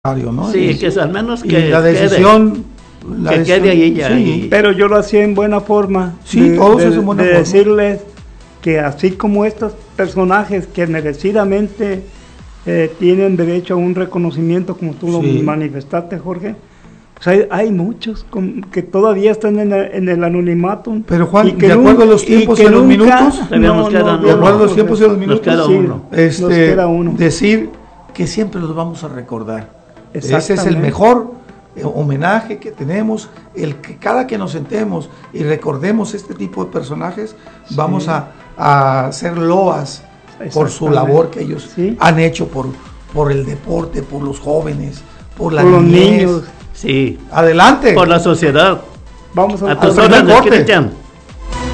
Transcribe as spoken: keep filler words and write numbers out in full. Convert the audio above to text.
¿no? Sí, y, que es al menos y que la decisión, quede, la que decisión, quede ahí ya. Sí. Y... Pero yo lo hacía en buena forma. Sí, de, todos de, es en buena de forma. decirles que así como estos personajes que merecidamente eh, tienen derecho a un reconocimiento, como tú Sí. lo manifestaste, Jorge, pues hay, hay muchos con, que todavía están en el, en el anonimato. Pero Juan, y que de acuerdo nunca, a los tiempos y, y a los nunca, minutos, Todavía nos quedan de acuerdo a los Jorge, tiempos y a los minutos, queda sí, uno. Este, nos queda uno. decir que siempre los vamos a recordar. Ese es el Exactamente. mejor eh, homenaje que tenemos, el que cada que nos sentemos y recordemos este tipo de personajes, sí. vamos a, a hacer loas por su labor que ellos sí. han hecho por, por el deporte, por los jóvenes, por la por niñez. los niños. Sí. Adelante. Por la sociedad. Vamos a, a tus órdenes, Cristian.